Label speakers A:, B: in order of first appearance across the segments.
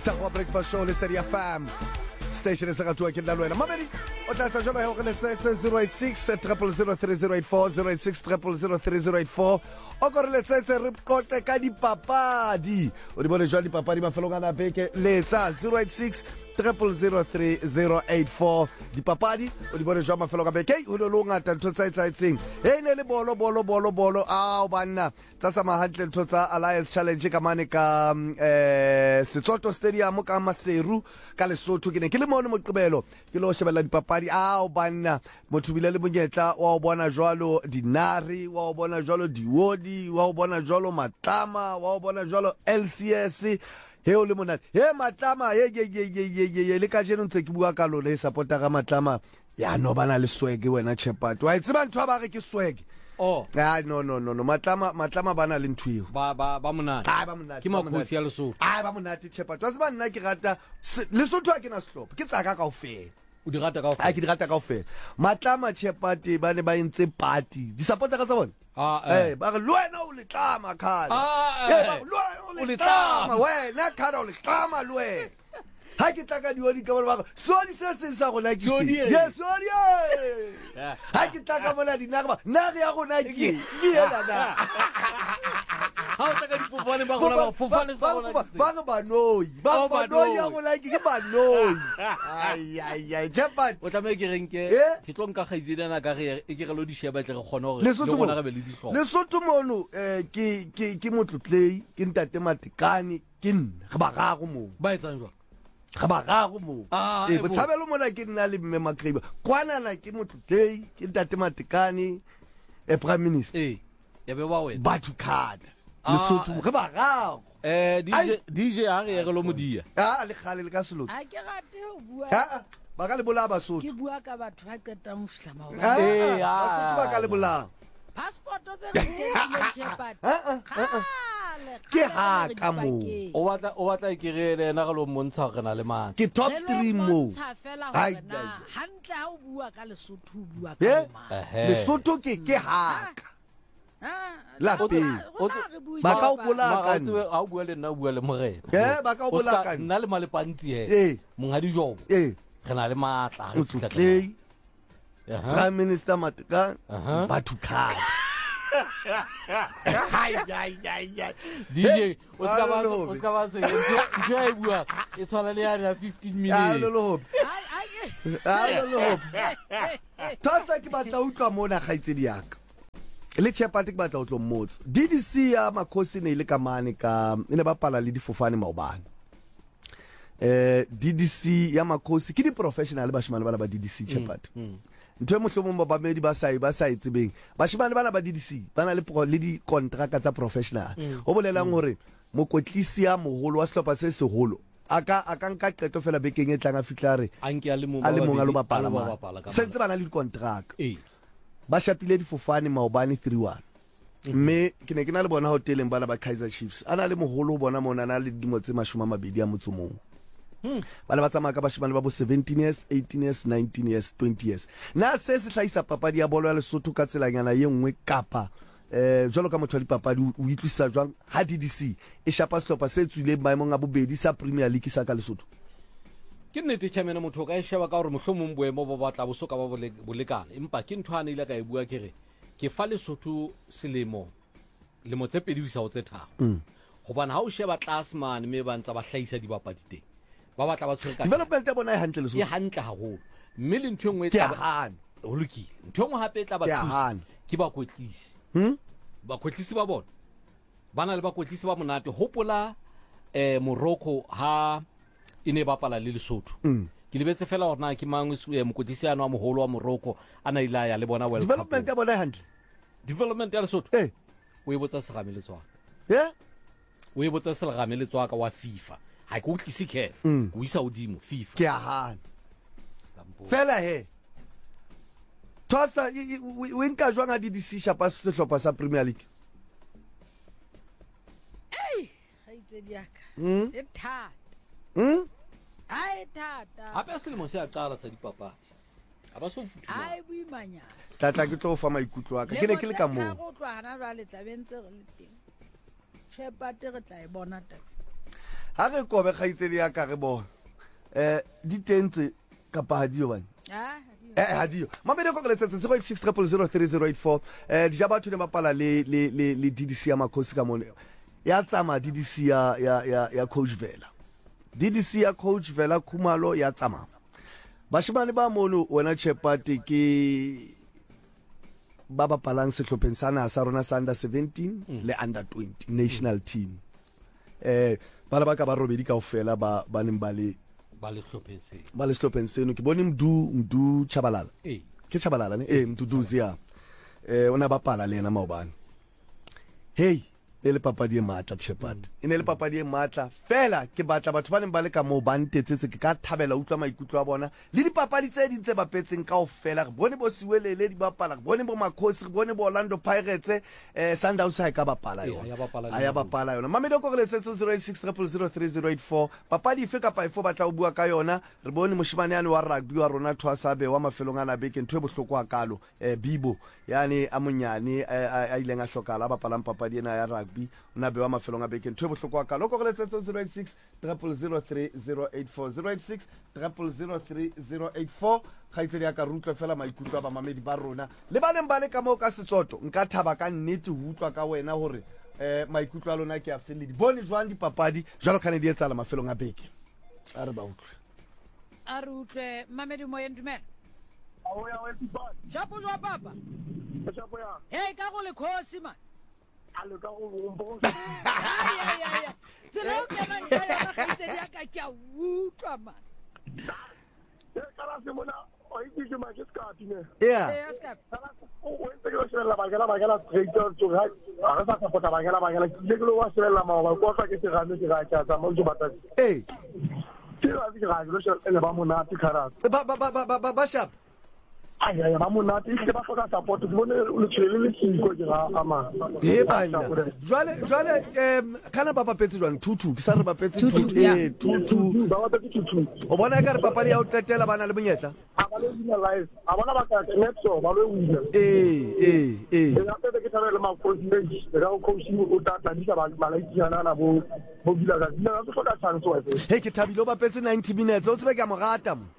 A: Tagwa breakfast show le Seria Fam. Station is a to get Lwena. Mamedi, o tla tsa jona ho let's 086 003084 086 003084. O go re let's re qoqe ka dipapadi. O di bone jwa dipapadi mafelong ana beke letsa 086 003084 dipapadi o di bone jwa mafelong a beke o lo ngata ntho tsa itseng e ne le bolo a o banna tsa mahantle ntho tsa Alliance Challenge ka mane ka Setsoto Stadium ka Maseru ka Lesotho ke ne ke le mone moqebelo ke lo shebella dipapadi a o banna motho bile le monyetla wa o bona jwalo dinari wa o bona jwalo diwodi wa o bona jwalo matlama wa o bona jwalo LCS he o le monate he matlama ye le ka jeno ntse ke bua ka lona e supporta ga matlama ya no bana le swag wena Chepato wa itse ba ntwa ba re ke swag
B: oh
A: no matlama bana le ntweo
B: ba monate
A: ba monate
B: ke makhosi ya Lesotho
A: ba monate Chepato wa tseba nna ke rata Lesotho a ke na slop ke tsaka kaofela
B: o di rata kaofela
A: ke di rata kaofela matlama Chepato ba ne ba entse party di supporta ka tsa bona ba re lwena o le tlama khala ba lwena o le tlama wena khala o le tlama lwena ha ke tla ka diodi ka bona ba sodi se sa gona ke yes sodi ha ke tla ka bona dinagba nare ya gona ke ena na
B: ha o tla ka difofane ba gona ba fofane sa gona
A: ba banoi ya gona ke banoi ai Chepato
B: o tla me ke renke ke tlo nka gaizidana ka re e ke re lo di sheba tle re khona gore
A: le
B: gona ga be le dihlong
A: Lesotho mono ke motlotlei ke ntate Matekane ke nna ga ba gago mo
B: ba etsang jwa
A: ga ba gago mo botshabelo mona ke nna le mme Makreba kwanana ke motlotlei ke ntate Matekane prime minister
B: ya be wa wena
A: batho khada Lesotho ga ba gago
B: DJ ha re lo modia
A: le khale le ka selotho
C: a ke rate ho bua
A: ba ka le bola Basotho
C: ke bua ka batho ha qetang ho fihla maoba
A: Basotho ba ka le bola
C: passport o tse re Chepato
A: ke ha ka mo
B: o batla ke re lena ga lo montsha re na le mang
A: ke top 3 mo
C: hantle ha o bua ka Lesotho o bua ka
A: Lesotho ke haka la pele ba ka o bolaka
B: ha o bua le nna o bua le morena
A: ba ka o bolaka
B: nna le malepantsi monga dijobo re na le matla re fitla
A: prime minister Matekane batho khale
B: DJ o ska ba so e bua e tshwana le ya 15 minutes
A: tsa ke batla utlwa mona gaitsedi yaka le Chepato ke batla o tlo mmotsa DDC ya makhosi ne ile ka mane ka ene ba pala le difofane maobane DDC ya makhosi ke di professional ba shimane bana ba DDC Chepato ntwe mohlomong ba bamedi ba sa itsebeng ba shimane bana ba DDC bana le di contract tsa professional ho bolelang hore mokotlisi ya moholo wa sehlopha se seholo aka nka qeto fela bekeng e tlang a fitlare
B: anke a le mong
A: a lo bapala sentse bana le di contract ba shapile difofane maobane 3-1 mme ke ne ke na le bona hoteleng bana ba Kaizer Chiefs ana le moholo bona mona na le dimo tse 20 ya motsomong bana ba tsamaya ka bashimane ba bo 17 years 18 years 19 years 20 years na se hlahisa papadi ya bolo ya Lesotho ka tselanyana ye nngwe kapa jalo ka motho wa dipapadi o itlwisa jwang ha DDC e shapa sehlopha se tswile maemong a bobedi sa Premier League sa ka Lesotho
B: ke nnete champion motho ka e sheba ka gore mohlomong boemo bo batla bo soka ba bolekana empa ke ntho ana ile ka e bua ke re ke fa Lesotho selemo le mo tse pedi isa o tse thago gobana ha o sheba classman me ba ntsa ba hlahisa dibapadi teng ba batla ba tshwere ka
A: development ya bona e hantle Lesotho
B: e hantle haholo mme le ntho engwe
A: ke hana
B: o lokile ntho engwe hape e tla ba thusa ke ba kwetlisi ba kwetlisi ba bona bana le ba kwetlisi ba monate hopola Morocco ha ine bapala le Lesotho ke lebetse fela hore na ke mangwe mokwetlisi ana wa moholo wa Morocco ana ila ya le bona World Cup
A: development ya bona e hantle
B: development ya Lesotho o e botsa serame le tswaka o e botsa serame le tswaka wa FIFA ha ke utlisi CAF go isa odimo FIFA
A: ke a hana fela Tosa we nka jwanga di decision pa sehlopha sa Premier League
C: gaitsedi yaka e thata ai thata
B: hape selemo se a qala sa dipapadi aba so futula
C: ai buimanya
A: tla ke tlo fa maikutlo aka ke ne ke le ka mo
C: go tlwa hana ba le tlabentse re le teng Chepato re tla e bona ta
A: ha re kobe kgaitsedi ya ka re bona di tentse kapa ha dio bana ha dio mamedi ko letsetsa 06003084 di ja batho ne bapala le DDC ya Makhosi ka mone ya tsama DDC ya Coach Vela DDC ya Coach Vela Khumalo ya tsama bashimane ba mono wena Chepati ke ba bapalang sehlopheng sana sa rona sa under 17 le under 20 national team bala ba ka ba robedi kaofela ba neng ba le hlopheng seno ke bone mdu Chabalala ke Chabalala ne mduduzi ya ona bapala le ena maobane hey le papadi e matla Chepati ene le papadi e matla fela ke batla batho ba neng ba le ka mo ba ntetsetse ke ka thabela utlwa maikutlo a bona le dipapadi tse dintse ba petseng kaofela re bone bo Siwelele di bapala re bone bo Makhosi re bone bo Orlando Pirates Sundowns ha ka bapala yona ya bapala yona mamedi ko re letsetse 06003084 papadi ife kapa ifo batla o bua ka yona re bone moshimane yane wa rugby wa rona Thwasabe wa mafelong ana beke ntwe bohloko a kalo Bibo yani amonyane a ileng a hlokala bapalang papadi ena ya rugby una bewa mafelong a beke ntwe bohloko a kalo go letsetsa 086003084 khaitsedi ya ka rutlwa fela maikutlo a ba mamedi ba rona le baneng ba le ka mo ka setsoto nka thaba ka nnete ho utlwa ka wena hore maikutlo a lona ke a felle di bone jwang dipapadi jalo kana di etsala mafelong a beke a re ba
C: utlwe mamedi mo yendumela Chapo jwa papa hey ka go le Khosi man
D: alo ka go bombo
C: ya tsela ke ba nka khaitsedi ya ka ke a utlwa man
D: kala se mona o itse ma ke ska tine
C: ska
D: o entse ke se la bagela straight to right a sa ka pota bagela ke lo wa se la ma ba ko fa ke se ga ne ke ga tsa mo jo bata ke ra ke ga lo se le ba mona ti khara
A: ba shap
D: ai ba mona ti ke ba foka support ke bone le tshwele le tshiko ke ga ama
A: bana jwale kana ba papetse jwang tutu ke sa re papetse tutu
D: ba wa tutu
A: o bona ka re papadi ya o tletela bana le bonyetla
D: a ba le dina live a bona ba ka netso ba le wina ya tete ke thabela ma coach le ga o coaching o tata di sa ba malaitsana na bo bila ga dina go foka chance wa
A: he ke thabile o bapetse 90 minutes o tsebe ka morata mo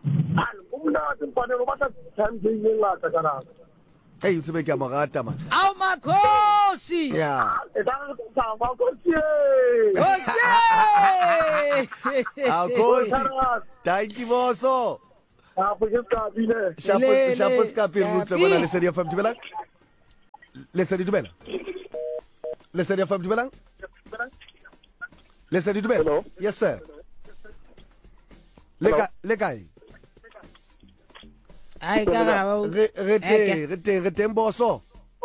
A: hey you tsebe ke morata man
C: au Makhosi
A: yeah Makhosi thank you boso shapo ska pele rutle bona le seria fam dibela le seria dibela yes sir le kai
C: ai ka ga
A: re teng boso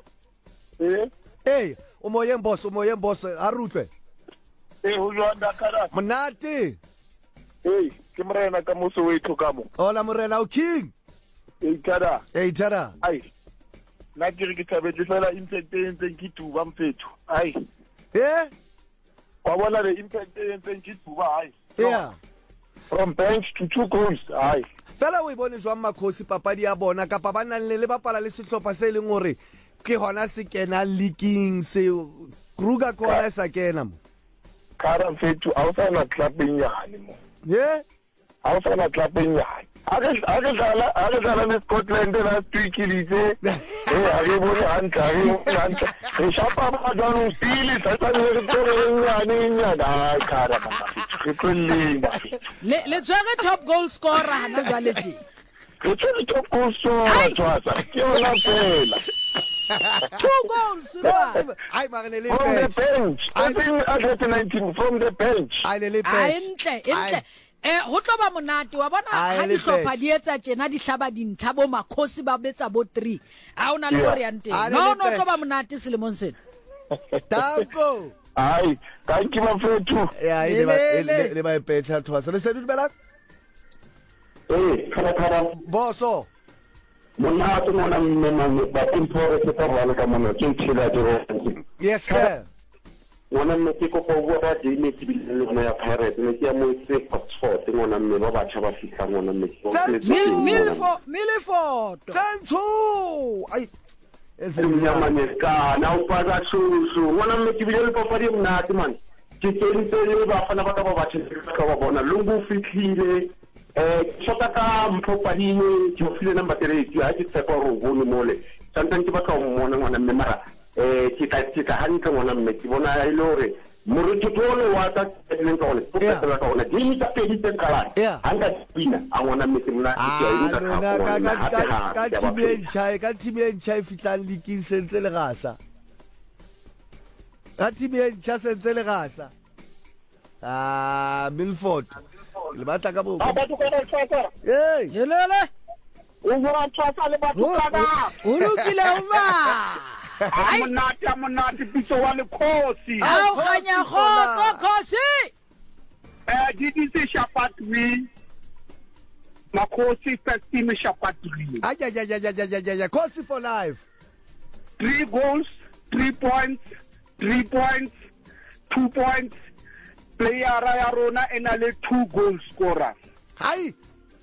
A: o moyeng boso a rutlwe
D: ho jwa ndakara
A: monate
D: ke morena ka moso we thokamo
A: hola morena o king
D: tada
A: ai
D: na ke re ke thabetse fela impact e ntseng ke tuba mfethu ai wa bona le impact e ntseng ke tuba ai from bench to 2 goals ai
A: fela o bone jwa Makhosi papadi ya bona ka pa bana le bapala le sehlopha se leng hore ke hona se kena leaking se Kruger kona sa kena mo
D: kara mfethu awusana clubbing yani mo awusana clubbing yani akadlala ne-Scotland last week ilitse ake bone hantle re shapa abadlala usile sasanenyane hayi kara
C: le tswere top goal scorer hana jwale je
D: ke tswere top goal scorer tswasa ke yona fela
C: 2 goals
A: ai magane le
D: from the bench I think at 19 from the bench
A: ai le bench
C: entle ho tlo ba monate wa bona ha di hlopha di etsa tjena di hlaba dintlha bo Makhosi ba betsa bo 3 ha ona le hore yante no tlo ba monate selemong sena
A: tango
D: ai thank you mafethu
A: ya le ba ipetcha thwasa le se dibela
D: khara
A: boso
D: monate mona mmema ba impore ke pa bana ka mona ke tshela ke
A: yes sir
D: ngwana mme ke go go ba di ne ke bile le ya Pirates ne ke mo se Oxford ngwana mme ba batjha ba fihla ngwana mme
C: Milford
A: thank ai
D: ezinyamane ka na upaza shushu ngwana mme ke bile le papadi mnati man ke tse ba fana ba ka ba batho ka ba bona lungu fitlhile shota ka mphopadine ke ofile number 3 ha ke tsepa ro bone mole santang ke ba ka mmona ngwana mme mara ke ka hantle ngwana mme ke bona ile hore moruti tolo wa ta tseleng ka ona popetela ka ona di ta pedi tse kala hanga spina a ngwana mme mna
A: ka timeng chai fitlang liking sentse le gasa ka timeng cha sentse le gasa Milford le batla ka bo
D: ba tu ka tsaka
C: yelele
D: o bona tsaka le ba tu ka
C: o lokile uma
D: amonate pitso wa le khosi
C: ao khanya khotso khosi
D: DDC Shapatri Makosi first team Shapatri
A: Khosi for life
D: 3 goals 3 points 3 points 2 points player ya rona ena le 2 goal scorer
A: hai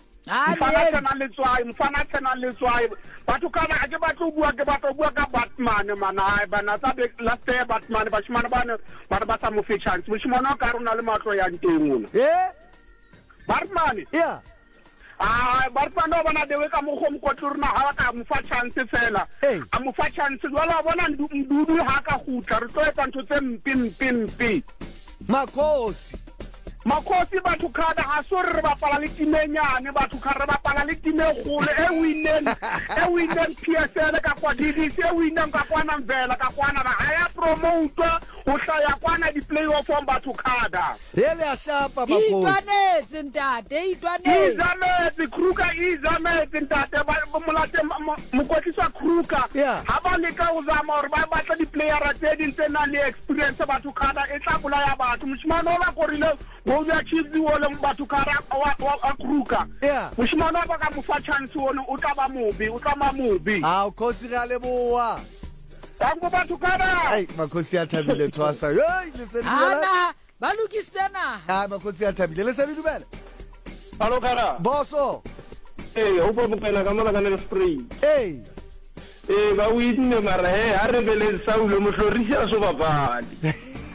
D: mfana tena le tswai batho kana a ke batlo bua ka Batman mana ba na tsa last day Batman ba shimana bana ba sa mo fe chance mo shimana ka rona le matlo ya nteng Batman Batman ba na dewe ka mo go mkotlurna ha ka mo fa chance fela a mo fa chance wala bona ndudu ha ka gutla re tlo etsa ntho tse mpi Makosi batho khada ha so re bapala le timenyane batho khare bapala le time gole e winen PSL ka kwa DDC e winen ka kwana mvela ka kwana ba aya promote o hlaya kwana di playoff batho khada
A: hele a shapa Makosi
C: itwanetse ntate
D: izametse Kruger izametse ntate ba molate mokotliswa Kruger ha ba le ka uzama hore ba batla di player tse dintse na le experience batho khada e tla bula ya batho moshimano ba korile go ya chizi wole batho khara wa Kruger moshimano ba ka mo fa chance wona o tla ba mobi
A: a Khosi ga leboa
D: tango batho khara
A: ai Makosi a thabile twasa listen
C: ana ba lokisena
A: Makosi a thabile listen dumela
D: alo khara
A: boso
D: o bo mpela ka mona kana le spray ba winne mara ha re bele Saulo mohlorisa so babadi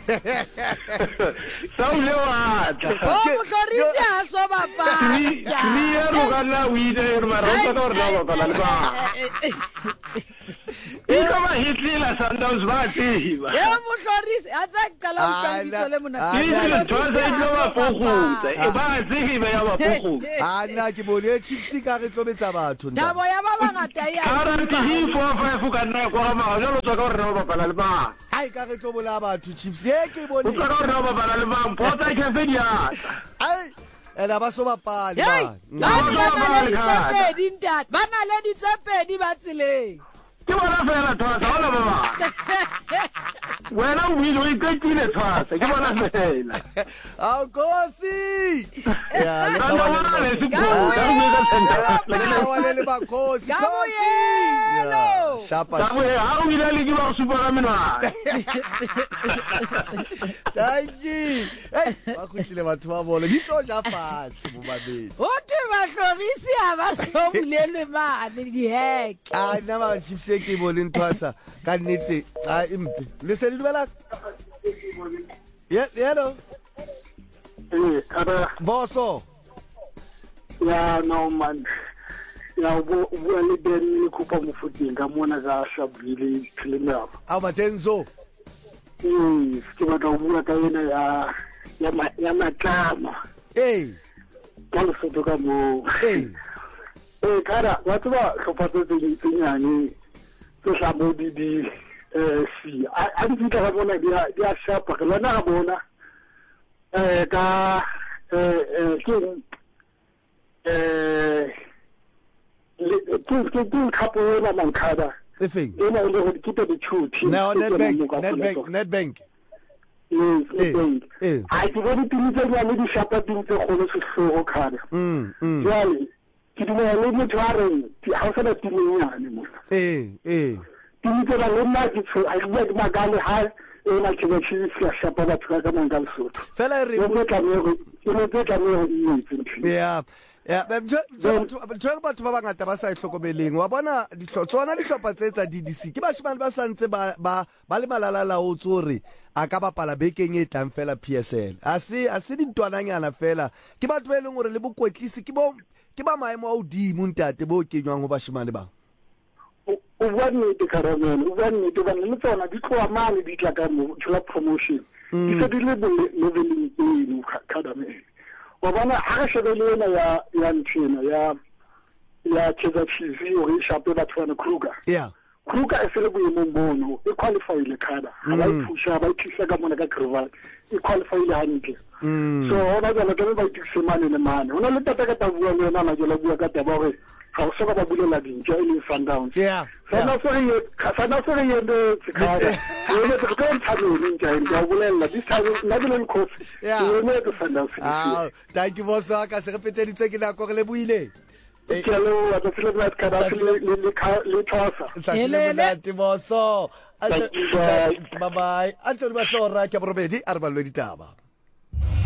D: Saulo wa
C: mohlorisa so babadi
D: kriya ro kana wide mara ka tor na ba le ba ika ba hitlila Sundowns ba tiba
C: mohlorisa a tsa qala o tshwanetse le mona
D: ile tshwasa ile wa fogutsa e ba tsihibe ya ba fogutsa
A: ana ke bone Chiefs ka re tlobetsa batho
C: tabo ya ba bangata ya
D: arante hi 4-5 ka nna kwa ma jalo tsa ka re ba bapala le ba
A: ai ka re tlobola batho Chiefs ke bone
D: o ka re ba bapala le ba mpota ke fedia
A: ai ela ba so bapala
C: bana le ditsepedi ba tseleng
D: ke bona fela thwasa hola baba wena o ile o ikekile thwasa ke bona fela
A: au Khosi
D: ya le bona le sikuwa ka mo ka tsenda
A: wale le ba Khosi shapa
D: sabu ha o ile le ke ba supa ka menwa
A: daji ba khutlile batho ba bolo di tlo ja fatse mo babedi
C: o te ba hlomisi ha ba so bulelwe mane di hack
A: na ba Chiefs ke boleng twasa ka nnete impe le se di dumela hello
D: kada
A: boso
D: ya no man ya bo le den le kupa mofuting ka mona ga shabile cleaner
A: Matenzo
D: ke ba ka bua ka ena ya matlama ka le foto ka mo kada batho ba hlophatse tsenyane to sa mo di si a di fitla ga bona di a shapa ke lona ga bona ka ke kapo la mankada
A: efeng
D: ena ile go dikita di chuti
A: no Nedbank
D: ai ke bona tintse ya le di shapa tintse go le sehlogo khada jale ke dumela le motho a reng ha o sa na timenyane mo tintse la le nna ke tso a bua ke magale ha ena ke ba tshisa shapa ba tsaka ka manga lesotho
A: fela re
D: mo tla mo ya
A: ya batho ba bangata ba sa ihlokomeleng wa bona tsona dihlopha tsetsa DDC ke bashimane ba santse ba le malala o tsore a ka bapala bekeng e tlang fela PSL a se dintwananyana fela ke batho ba eleng gore le bokwetlisi ke ba maemo a udimo ntate bo kenywang go bashimane ba
E: o bua nnete Karamelo o bua nnete ba le tsona di tloa mane di tla ka mo tla promotion di se di le leveling pele Karamelo wa bona a re shebele ena ya ntsena ya Kaizer Chiefs o re shape batho ba Kruger Kruger e fele boemong bono e qualifyile kada ha ba ipusha ba itisa ka mona ka Krival e qualifyile hantle so ona jalo ke ba itise mane le mane ona le tata ka bua le yona na jalo bua ka taba gore ga o soka ba bulela dintja e le Sundowns sana sore yende tsikada yone ke ka ntshabeni nja nja bulela this time na le coach yone ke Sundowns
A: thank you boss ka se repeteditse ke na go le buile
E: Hello, I feel like
A: bye bye. Anthony Basora ke borobedi a re balwe ditaba.